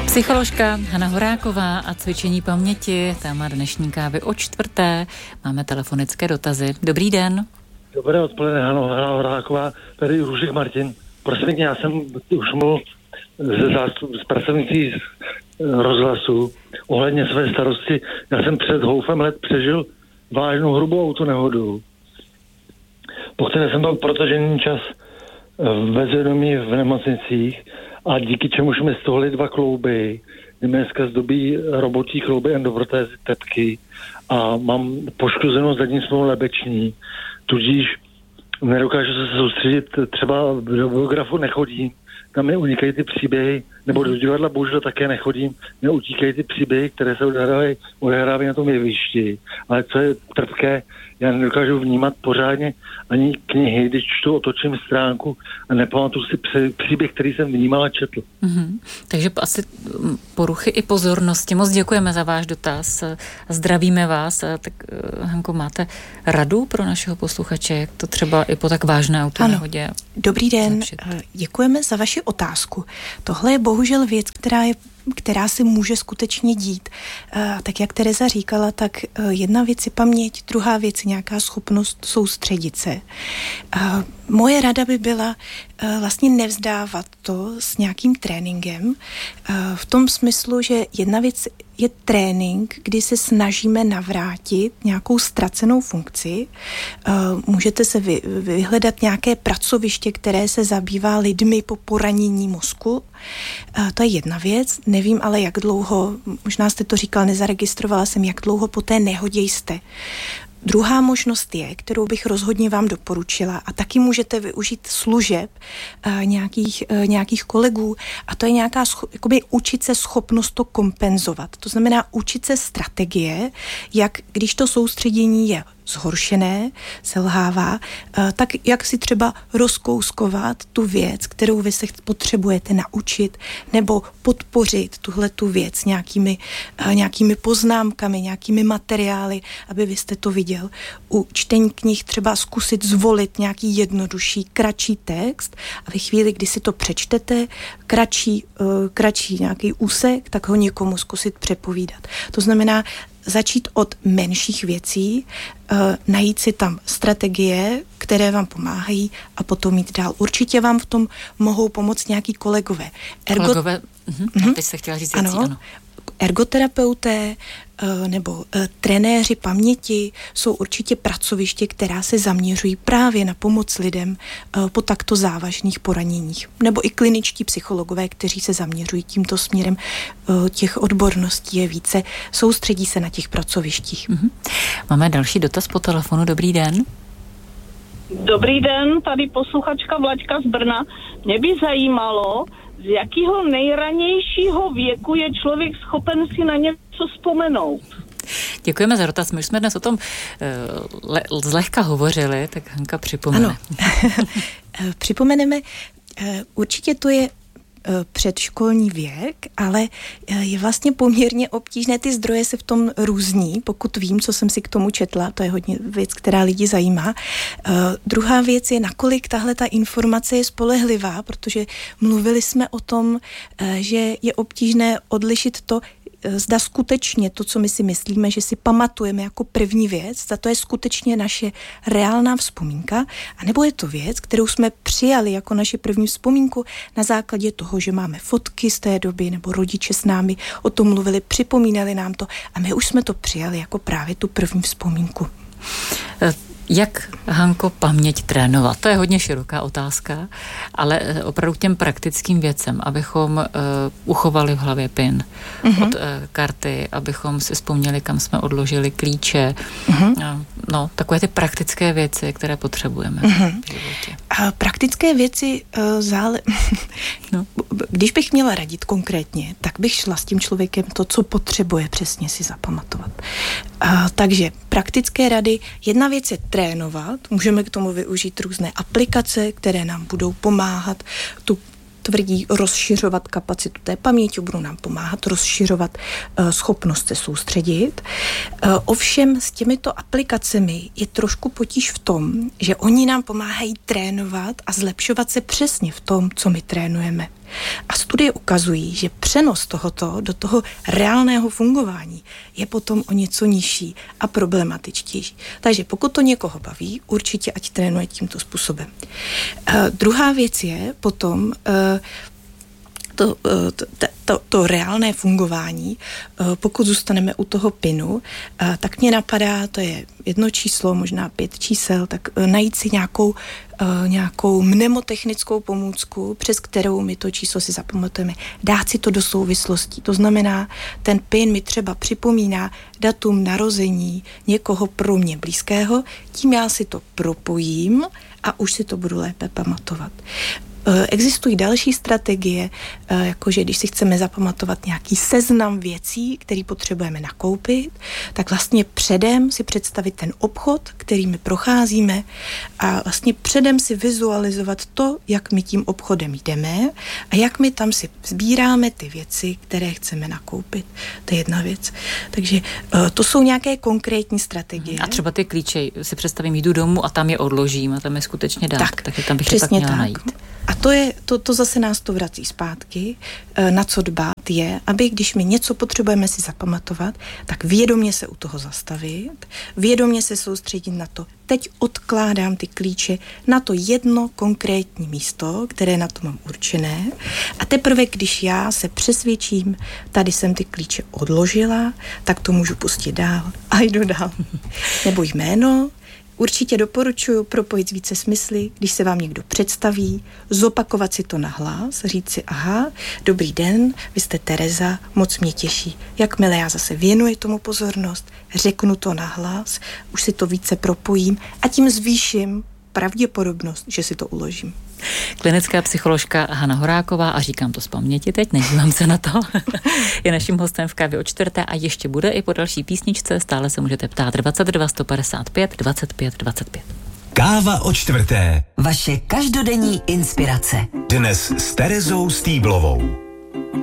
Psycholožka Hana Horáková a cvičení paměti, téma dnešní kávy o 4:00. Máme telefonické dotazy. Dobrý den. Dobré odpoledne, Hana Horáková, tady Růžek Martin. Prosím mě, já jsem už mluvil z pracovnicí rozhlasu ohledně své starosti. Já jsem před houfem let přežil vážnou hrubou autonehodu, po které jsem byl protažený čas bezvědomí v nemocnicích a díky čemuž mi stohly 2 klouby, kdy mi dneska zdobí robotí klouby endoprotézy tepky a mám poškozenou zadní smlouvu lebeční, tudíž nedokážu se soustředit, třeba do biografu nechodím, tam mi unikají ty příběhy, nebo do divadla bohužel také nechodím, mě utíkají ty příběhy, které se odehrávají na tom jevišti, ale co je trpké, já nedokážu vnímat pořádně ani knihy, když čtu, otočím stránku a nepamatuju si příběh, který jsem vnímal a četl. Takže asi poruchy i pozornosti. Moc děkujeme za váš dotaz. Zdravíme vás. Tak Hanko, máte radu pro našeho posluchače, jak to třeba i po tak vážné autonehodě? Ano. Dobrý den. Zlepšit? Děkujeme za vaši otázku. Tohle je bohužel věc, která se může skutečně dít. Tak jak Tereza říkala, tak jedna věc je paměť, druhá věc je nějaká schopnost soustředit se. Moje rada by byla vlastně nevzdávat to s nějakým tréninkem, v tom smyslu, že jedna věc je trénink, kdy se snažíme navrátit nějakou ztracenou funkci. Můžete se vyhledat nějaké pracoviště, které se zabývá lidmi po poranění mozku. To je jedna věc. Nevím ale, jak dlouho, možná jste to říkal, nezaregistrovala jsem, jak dlouho po té nehodě jste. Druhá možnost je, kterou bych rozhodně vám doporučila, a taky můžete využít služeb nějakých kolegů, a to je nějaká učit se schopnost to kompenzovat. To znamená učit se strategie, jak když to soustředění je zhoršené, selhává, tak jak si třeba rozkouskovat tu věc, kterou vy se potřebujete naučit, nebo podpořit tuhletu věc nějakými poznámkami, nějakými materiály, aby vy jste to viděl. U čtení knih třeba zkusit zvolit nějaký jednodušší, kratší text a ve chvíli, kdy si to přečtete, kratší nějaký úsek, tak ho někomu zkusit přepovídat. To znamená začít od menších věcí, najít si tam strategie, které vám pomáhají a potom jít dál. Určitě vám v tom mohou pomoct nějaký kolegové. Teď se chtěla říct věcí, ano. Ergoterapeuté nebo trenéři paměti jsou určitě pracoviště, která se zaměřují právě na pomoc lidem po takto závažných poraněních. Nebo i kliničtí psychologové, kteří se zaměřují tímto směrem. Těch odborností je více. Soustředí se na těch pracovištích. Máme další dotaz po telefonu. Dobrý den. Dobrý den, tady posluchačka Vlaďka z Brna. Mě by zajímalo, z jakého nejranějšího věku je člověk schopen si na něco vzpomenout? Děkujeme za dotaz. My už jsme dnes o tom zlehka hovořili, tak Hanka připomene. Ano, připomeneme. Určitě to je předškolní věk, ale je vlastně poměrně obtížné, ty zdroje se v tom různí, pokud vím, co jsem si k tomu četla, to je hodně věc, která lidi zajímá. Druhá věc je, nakolik tahle ta informace je spolehlivá, protože mluvili jsme o tom, že je obtížné odlišit to, zda skutečně to, co my si myslíme, že si pamatujeme jako první věc, zda to je skutečně naše reálná vzpomínka, anebo je to věc, kterou jsme přijali jako naši první vzpomínku na základě toho, že máme fotky z té doby, nebo rodiče s námi o tom mluvili, připomínali nám to a my už jsme to přijali jako právě tu první vzpomínku. Jak, Hanko, paměť trénovat? To je hodně široká otázka, ale opravdu těm praktickým věcem, abychom uchovali v hlavě PIN od karty, abychom si vzpomněli, kam jsme odložili klíče. Takové ty praktické věci, které potřebujeme v životě. A praktické věci když bych měla radit konkrétně, tak bych šla s tím člověkem to, co potřebuje přesně si zapamatovat. Takže praktické rady, jedna věc je trénovat, můžeme k tomu využít různé aplikace, které nám budou pomáhat tu tvrdí rozšiřovat kapacitu té paměti, budou nám pomáhat rozšiřovat schopnost se soustředit. Ovšem s těmito aplikacemi je trošku potíž v tom, že oni nám pomáhají trénovat a zlepšovat se přesně v tom, co my trénujeme. A studie ukazují, že přenos tohoto do toho reálného fungování je potom o něco nižší a problematičtější. Takže pokud to někoho baví, určitě ať trénuje tímto způsobem. Druhá věc je potom to reálné fungování. Pokud zůstaneme u toho PINu, tak mě napadá, to je 1 číslo, možná 5 čísel, tak najít si nějakou mnemotechnickou pomůcku, přes kterou my to číslo si zapamatujeme. Dát si to do souvislostí. To znamená, ten PIN mi třeba připomíná datum narození někoho pro mě blízkého, tím já si to propojím a už si to budu lépe pamatovat. Existují další strategie, jakože když si chceme zapamatovat nějaký seznam věcí, který potřebujeme nakoupit, tak vlastně předem si představit ten obchod, který my procházíme a vlastně předem si vizualizovat to, jak my tím obchodem jdeme a jak my tam si sbíráme ty věci, které chceme nakoupit. To je jedna věc. Takže to jsou nějaké konkrétní strategie. A třeba ty klíče si představím, jdu domů a tam je odložím a tam je skutečně dát. Tak tam bych je pak měla najít. A to zase nás to vrací zpátky, na co dbát je, aby když my něco potřebujeme si zapamatovat, tak vědomě se u toho zastavit, vědomě se soustředit na to. Teď odkládám ty klíče na to jedno konkrétní místo, které na to mám určené a teprve, když já se přesvědčím, tady jsem ty klíče odložila, tak to můžu pustit dál a jdu dál. Nebo jméno. Určitě doporučuji propojit více smysly, když se vám někdo představí, zopakovat si to nahlas, říct si, aha, dobrý den, vy jste Tereza, moc mě těší. Jakmile já zase věnuji tomu pozornost, řeknu to nahlas, už si to více propojím a tím zvýším pravděpodobnost, že si to uložím. Klinická psycholožka Hana Horáková, a říkám to z paměti teď, nedívám se na to, je naším hostem v Kávě o 4. a ještě bude i po další písničce, stále se můžete ptát 22 155 25 25. Káva o 4. Vaše každodenní inspirace. Dnes s Terezou Stýblovou.